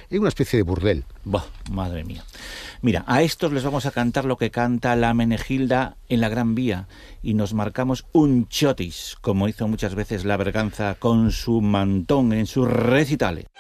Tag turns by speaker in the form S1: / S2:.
S1: Es una especie de burdel.
S2: Bah, madre mía. Mira, a estos les vamos a cantar lo que canta la Menegilda en la Gran Vía y nos marcamos un chotis, como hizo muchas veces la Berganza con su mantón en sus recitales.